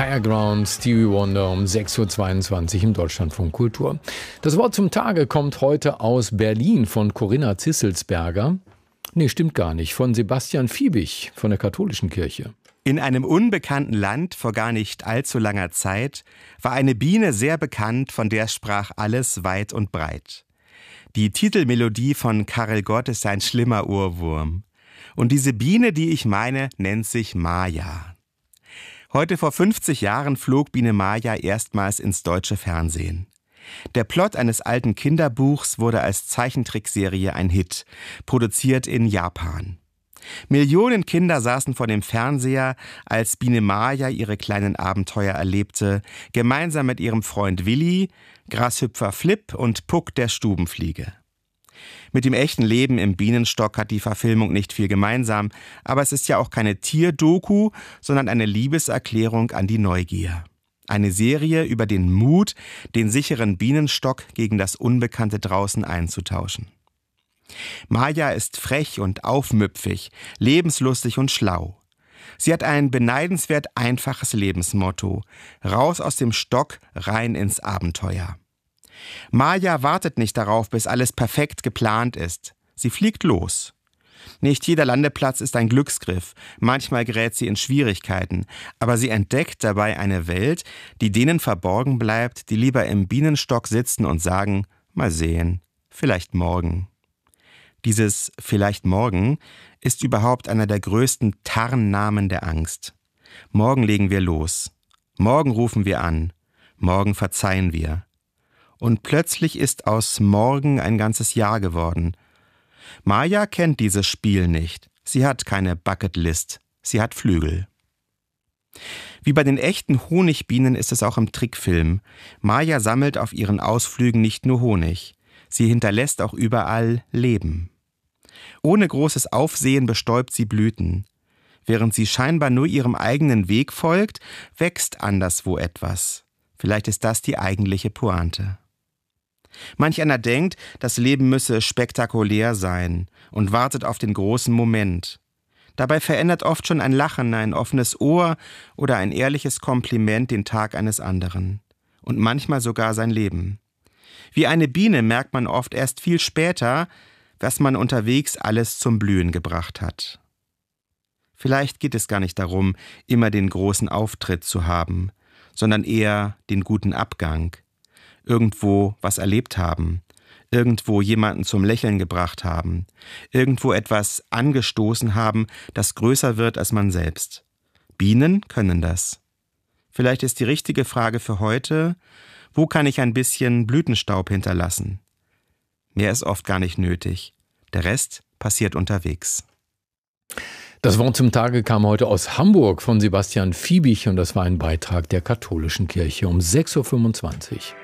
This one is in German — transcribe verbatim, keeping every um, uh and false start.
Higher Ground, Stevie Wonder um sechs Uhr zweiundzwanzig im Deutschlandfunk Kultur. Das Wort zum Tage kommt heute aus Berlin von Corinna Zisselsberger. Nee, stimmt gar nicht. Von Sebastian Fiebig von der katholischen Kirche. In einem unbekannten Land vor gar nicht allzu langer Zeit war eine Biene sehr bekannt, von der sprach alles weit und breit. Die Titelmelodie von Karel Gott ist ein schlimmer Ohrwurm. Und diese Biene, die ich meine, nennt sich Maja. Heute vor fünfzig Jahren flog Biene Maja erstmals ins deutsche Fernsehen. Der Plot eines alten Kinderbuchs wurde als Zeichentrickserie ein Hit, produziert in Japan. Millionen Kinder saßen vor dem Fernseher, als Biene Maja ihre kleinen Abenteuer erlebte, gemeinsam mit ihrem Freund Willi, Grashüpfer Flip und Puck der Stubenfliege. Mit dem echten Leben im Bienenstock hat die Verfilmung nicht viel gemeinsam, aber es ist ja auch keine Tierdoku, sondern eine Liebeserklärung an die Neugier. Eine Serie über den Mut, den sicheren Bienenstock gegen das Unbekannte draußen einzutauschen. Maja ist frech und aufmüpfig, lebenslustig und schlau. Sie hat ein beneidenswert einfaches Lebensmotto: Raus aus dem Stock, rein ins Abenteuer. Maja wartet nicht darauf, bis alles perfekt geplant ist. Sie fliegt los. Nicht jeder Landeplatz ist ein Glücksgriff, manchmal gerät sie in Schwierigkeiten, aber sie entdeckt dabei eine Welt, die denen verborgen bleibt, die lieber im Bienenstock sitzen und sagen, mal sehen, vielleicht morgen. Dieses vielleicht morgen ist überhaupt einer der größten Tarnnamen der Angst. Morgen legen wir los. Morgen rufen wir an. Morgen verzeihen wir. Und plötzlich ist aus morgen ein ganzes Jahr geworden. Maja kennt dieses Spiel nicht. Sie hat keine Bucketlist. Sie hat Flügel. Wie bei den echten Honigbienen ist es auch im Trickfilm. Maja sammelt auf ihren Ausflügen nicht nur Honig. Sie hinterlässt auch überall Leben. Ohne großes Aufsehen bestäubt sie Blüten. Während sie scheinbar nur ihrem eigenen Weg folgt, wächst anderswo etwas. Vielleicht ist das die eigentliche Pointe. Manch einer denkt, das Leben müsse spektakulär sein und wartet auf den großen Moment. Dabei verändert oft schon ein Lachen, ein offenes Ohr oder ein ehrliches Kompliment den Tag eines anderen. Und manchmal sogar sein Leben. Wie eine Biene merkt man oft erst viel später, was man unterwegs alles zum Blühen gebracht hat. Vielleicht geht es gar nicht darum, immer den großen Auftritt zu haben, sondern eher den guten Abgang. Irgendwo was erlebt haben, irgendwo jemanden zum Lächeln gebracht haben, irgendwo etwas angestoßen haben, das größer wird als man selbst. Bienen können das. Vielleicht ist die richtige Frage für heute, wo kann ich ein bisschen Blütenstaub hinterlassen? Mehr ist oft gar nicht nötig. Der Rest passiert unterwegs. Das Wort zum Tage kam heute aus Hamburg von Sebastian Fiebig und das war ein Beitrag der katholischen Kirche um sechs Uhr fünfundzwanzig.